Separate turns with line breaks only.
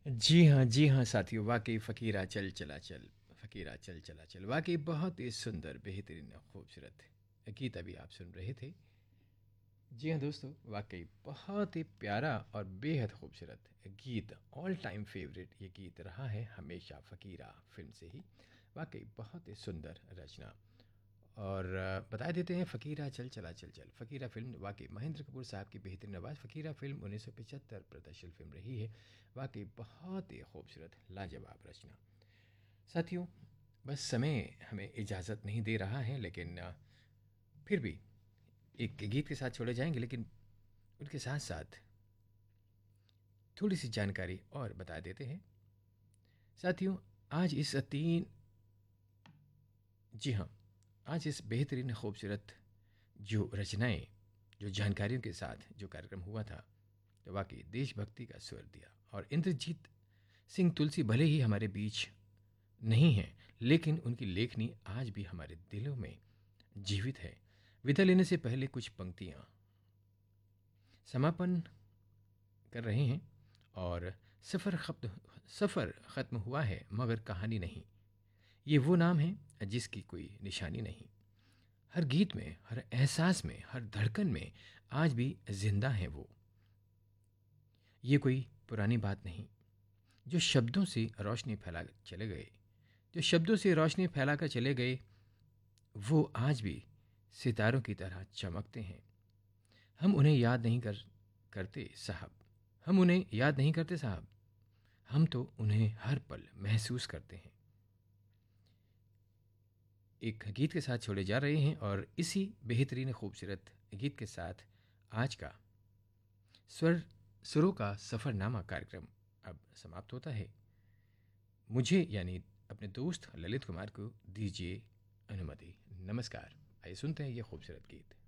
जी हाँ साथियों, वाक़ई फ़कीरा चल चला चल, फ़कीरा चल चला चल, वाक़ई बहुत ही सुंदर, बेहतरीन, खूबसूरत गीत अभी आप सुन रहे थे। जी हाँ दोस्तों, वाक़ई बहुत ही प्यारा और बेहद खूबसूरत गीत, ऑल टाइम फ़ेवरेट ये गीत रहा है हमेशा फ़कीरा फ़िल्म से ही। वाक़ई बहुत ही सुंदर रचना। और बता देते हैं फ़कीरा चल चला चल चल, फ़कीरा फ़िल्म वाक़ई महेंद्र कपूर साहब की बेहतरीन आवाज़। फ़कीरा फ़िल्म 1975 प्रदर्शित फ़िल्म रही है। वाक़ई बहुत ही खूबसूरत लाजवाब रचना। साथियों, बस समय हमें इजाज़त नहीं दे रहा है, लेकिन फिर भी एक गीत के साथ छोड़े जाएंगे, लेकिन उनके साथ साथ थोड़ी सी जानकारी और बता देते हैं। साथियों, आज इस तीन जी हाँ, आज इस बेहतरीन खूबसूरत जो रचनाएं, जो जानकारियों के साथ जो कार्यक्रम हुआ था, तो वाकई देशभक्ति का स्वर दिया। और इंद्रजीत सिंह तुलसी भले ही हमारे बीच नहीं हैं, लेकिन उनकी लेखनी आज भी हमारे दिलों में जीवित है। विदा लेने से पहले कुछ पंक्तियाँ समापन कर रहे हैं। और सफ़र ख़त्म हुआ है मगर कहानी नहीं। ये वो नाम है जिसकी कोई निशानी नहीं। हर गीत में, हर एहसास में, हर धड़कन में आज भी जिंदा है वो। ये कोई पुरानी बात नहीं जो शब्दों से रोशनी फैला चले गए, जो शब्दों से रोशनी फैलाकर चले गए, वो आज भी सितारों की तरह चमकते हैं। हम उन्हें याद नहीं करते साहब, हम उन्हें याद नहीं करते साहब, हम तो उन्हें हर पल महसूस करते हैं। एक गीत के साथ छोड़े जा रहे हैं, और इसी बेहतरीन खूबसूरत गीत के साथ आज का स्वर सुरों का सफ़रनामा कार्यक्रम अब समाप्त होता है। मुझे यानी अपने दोस्त ललित कुमार को दीजिए अनुमति। नमस्कार। आइए सुनते हैं ये खूबसूरत गीत।